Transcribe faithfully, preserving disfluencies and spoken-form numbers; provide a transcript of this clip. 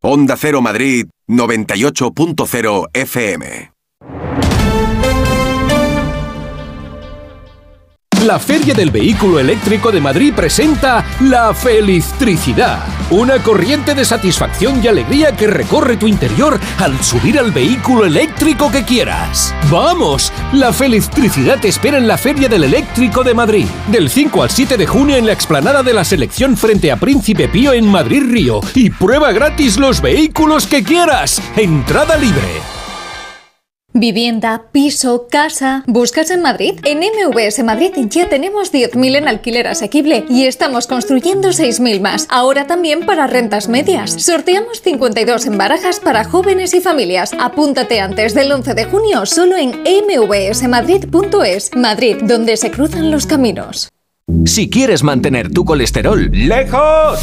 Onda Cero Madrid noventa y ocho punto cero F M. La Feria del Vehículo Eléctrico de Madrid presenta La Felistricidad, una corriente de satisfacción y alegría que recorre tu interior al subir al vehículo eléctrico que quieras. ¡Vamos! La Felistricidad te espera en la Feria del Eléctrico de Madrid, del cinco al siete de junio en la explanada de la Selección frente a Príncipe Pío en Madrid Río. Y prueba gratis los vehículos que quieras. Entrada libre. Vivienda, piso, casa... ¿Buscas en Madrid? En M V S Madrid ya tenemos diez mil en alquiler asequible y estamos construyendo seis mil más. Ahora también para rentas medias. Sorteamos cincuenta y dos en barajas para jóvenes y familias. Apúntate antes del once de junio solo en eme ve ese madrid punto es. Madrid, donde se cruzan los caminos. Si quieres mantener tu colesterol lejos